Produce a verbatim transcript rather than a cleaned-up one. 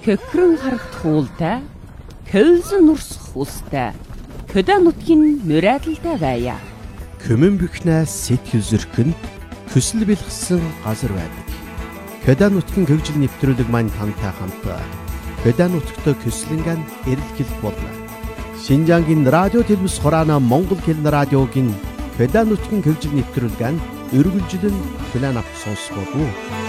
Хөхрөн харагдах уултай, хөлзөн урсах устай, хөдөө нутгийн мөрөөдөлтэй байя. Хөмөн бихнээс сэтгэл зөрхөн хүсэл бэлгсэн газар байдаг. Хөдөө нутгийн хөгжил нэвтрүүлэг маань тантай хамт хөдөө нутгт көслөнгөн эрэлхэл болно. Шинжангийн радио телевиз хураана Монгол хэлний радиогийн хөдөө нутгийн хөгжил нэвтрүүлгэн өргөлжлөн план авах сонсгоо.